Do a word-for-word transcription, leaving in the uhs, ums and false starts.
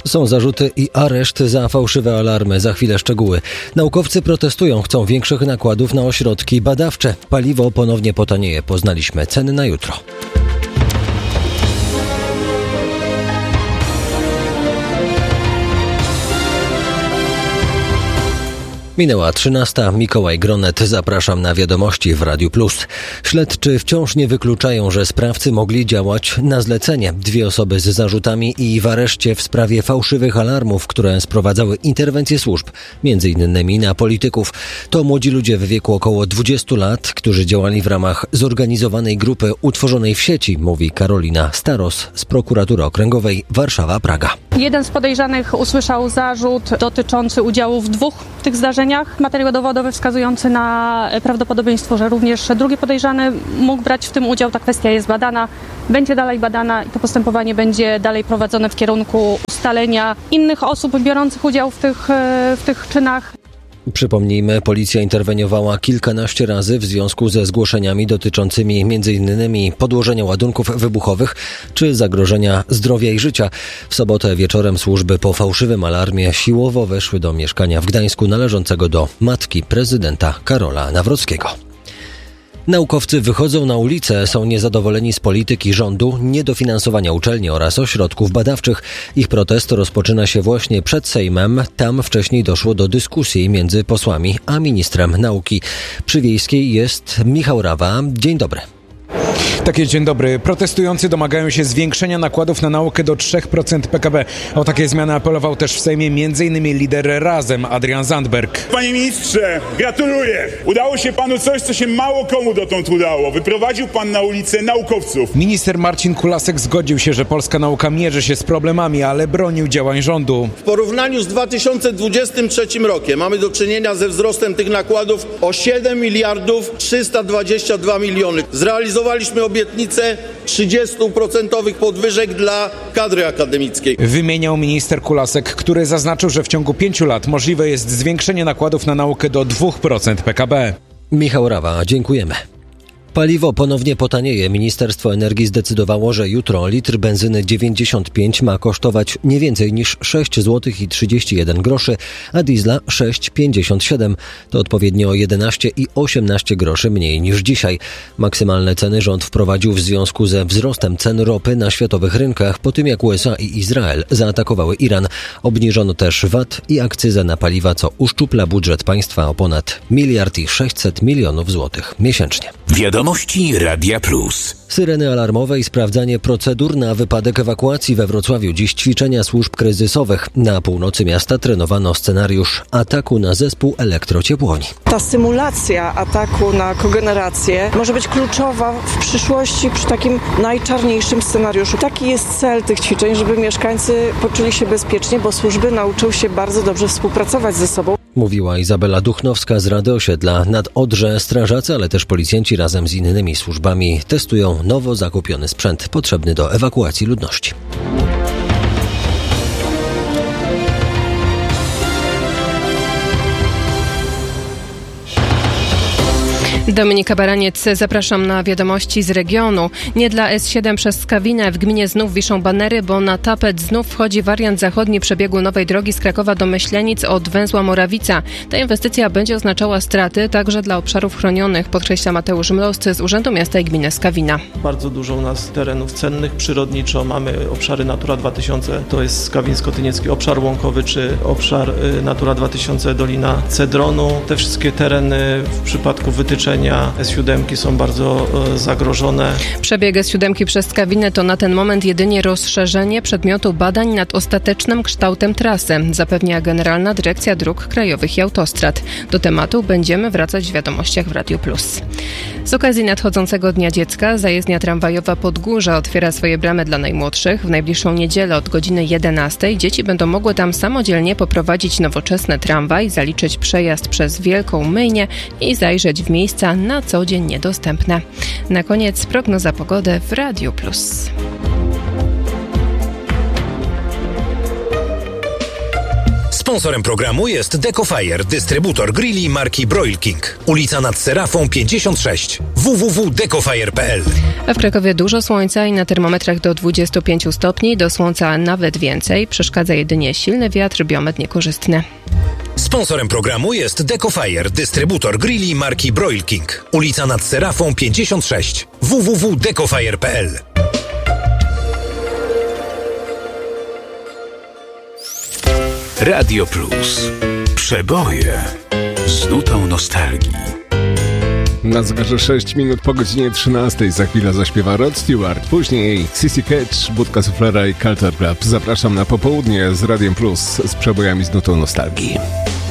Są zarzuty i areszt za fałszywe alarmy. Za chwilę szczegóły. Naukowcy protestują, chcą większych nakładów na ośrodki badawcze. Paliwo ponownie potanieje. Poznaliśmy ceny na jutro. Minęła trzynasta. Mikołaj Gronet. Zapraszam na wiadomości w Radiu Plus. Śledczy wciąż nie wykluczają, że sprawcy mogli działać na zlecenie. Dwie osoby z zarzutami i w areszcie w sprawie fałszywych alarmów, które sprowadzały interwencje służb, między innymi na polityków. To młodzi ludzie w wieku około dwudziestu lat, którzy działali w ramach zorganizowanej grupy utworzonej w sieci, mówi Karolina Staros z Prokuratury Okręgowej Warszawa-Praga. Jeden z podejrzanych usłyszał zarzut dotyczący udziału w dwóch tych zdarzeniach. Materiał dowodowy wskazujący na prawdopodobieństwo, że również drugi podejrzany mógł brać w tym udział. Ta kwestia jest badana, będzie dalej badana i to postępowanie będzie dalej prowadzone w kierunku ustalenia innych osób biorących udział w tych, w tych czynach. Przypomnijmy, policja interweniowała kilkanaście razy w związku ze zgłoszeniami dotyczącymi między innymi podłożenia ładunków wybuchowych czy zagrożenia zdrowia i życia. W sobotę wieczorem służby po fałszywym alarmie siłowo weszły do mieszkania w Gdańsku należącego do matki prezydenta Karola Nawrockiego. Naukowcy wychodzą na ulicę, są niezadowoleni z polityki rządu, niedofinansowania uczelni oraz ośrodków badawczych. Ich protest rozpoczyna się właśnie przed Sejmem. Tam wcześniej doszło do dyskusji między posłami a ministrem nauki. Przy Wiejskiej jest Michał Rawa. Dzień dobry. Tak jest, dzień dobry. Protestujący domagają się zwiększenia nakładów na naukę do trzy procent P K B. O takie zmiany apelował też w Sejmie m.in. lider Razem, Adrian Zandberg. Panie ministrze, gratuluję. Udało się panu coś, co się mało komu dotąd udało. Wyprowadził pan na ulicę naukowców. Minister Marcin Kulasek zgodził się, że polska nauka mierzy się z problemami, ale bronił działań rządu. W porównaniu z dwa tysiące dwudziestym trzecim rokiem mamy do czynienia ze wzrostem tych nakładów o siedem miliardów trzysta dwadzieścia dwa miliony. Zrealizowaliśmy obietnicę trzydziestoprocentowych podwyżek dla kadry akademickiej. Wymieniał minister Kulasek, który zaznaczył, że w ciągu pięciu lat możliwe jest zwiększenie nakładów na naukę do dwa procent P K B. Michał Rawa, dziękujemy. Paliwo ponownie potanieje. Ministerstwo Energii zdecydowało, że jutro litr benzyny dziewięćdziesiąt pięć ma kosztować nie więcej niż sześć złotych i trzydzieści jeden groszy, a diesla sześć pięćdziesiąt siedem. To odpowiednio jedenaście i osiemnaście groszy mniej niż dzisiaj. Maksymalne ceny rząd wprowadził w związku ze wzrostem cen ropy na światowych rynkach po tym, jak U S A i Izrael zaatakowały Iran. Obniżono też V A T i akcyzę na paliwa, co uszczupla budżet państwa o ponad miliard i sześćset milionów złotych miesięcznie. Wiadomości Radia Plus. Syreny alarmowe i sprawdzanie procedur na wypadek ewakuacji we Wrocławiu. Dziś ćwiczenia służb kryzysowych. Na północy miasta trenowano scenariusz ataku na zespół elektrociepłowni. Ta symulacja ataku na kogenerację może być kluczowa w przyszłości przy takim najczarniejszym scenariuszu. Taki jest cel tych ćwiczeń, żeby mieszkańcy poczuli się bezpiecznie, bo służby nauczą się bardzo dobrze współpracować ze sobą. Mówiła Izabela Duchnowska z Rady Osiedla. Nad Odrze strażacy, ale też policjanci razem z innymi służbami testują nowo zakupiony sprzęt potrzebny do ewakuacji ludności. Dominika Baraniec, zapraszam na wiadomości z regionu. Nie dla S siedem przez Skawinę. W gminie znów wiszą banery, bo na tapet znów wchodzi wariant zachodni przebiegu nowej drogi z Krakowa do Myślenic od węzła Morawica. Ta inwestycja będzie oznaczała straty także dla obszarów chronionych, podkreśla Mateusz Mroz z Urzędu Miasta i Gminy Skawina. Bardzo dużo u nas terenów cennych przyrodniczo. Mamy obszary Natura dwa tysiące, to jest Skawińsko-Tyniecki obszar łąkowy, czy obszar Natura dwa tysiące Dolina Cedronu. Te wszystkie tereny w przypadku wytyczenia S siedem są bardzo e, zagrożone. Przebieg S siedem przez Skawinę to na ten moment jedynie rozszerzenie przedmiotu badań nad ostatecznym kształtem trasy, zapewnia Generalna Dyrekcja Dróg Krajowych i Autostrad. Do tematu będziemy wracać w wiadomościach w Radiu Plus. Z okazji nadchodzącego Dnia Dziecka zajezdnia tramwajowa Podgórza otwiera swoje bramy dla najmłodszych. W najbliższą niedzielę od godziny jedenastej dzieci będą mogły tam samodzielnie poprowadzić nowoczesny tramwaj, zaliczyć przejazd przez Wielką Myjnię i zajrzeć w miejsca na co dzień niedostępne. Na koniec prognoza pogody w Radiu Plus. Sponsorem programu jest Decofire, dystrybutor grilli marki Broil King. Ulica nad Serafą pięćdziesiąt sześć. w w w kropka decofire kropka p l. A w Krakowie dużo słońca i na termometrach do dwudziestu pięciu stopni, do słońca nawet więcej. Przeszkadza jedynie silny wiatr, biometr niekorzystny. Sponsorem programu jest Decofire, dystrybutor grilli marki Broil King. Ulica nad Serafą pięćdziesiąt sześć. w w w kropka decofire kropka p l. Radio Plus. Przeboje z nutą nostalgii. Na zegarze sześć minut po godzinie trzynastej. Za chwilę zaśpiewa Rod Stewart. Później C C Catch, Budka Suflera i Culture Club. Zapraszam na popołudnie z Radiem Plus z przebojami z nutą nostalgii.